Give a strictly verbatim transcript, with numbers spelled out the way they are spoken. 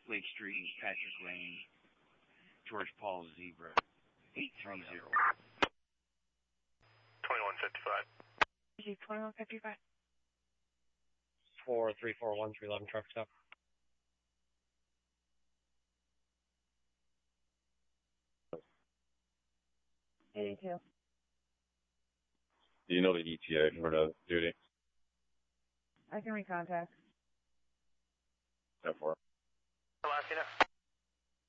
Lake Street and Patrick Lane, George Paul Zebra, eight three zero. twenty-one fifty-five. twenty-one fifty-five. four three four one three eleven truck stop. eighty-two. Do you know the E T A for the duty? I can recontact. ten four. Alaska.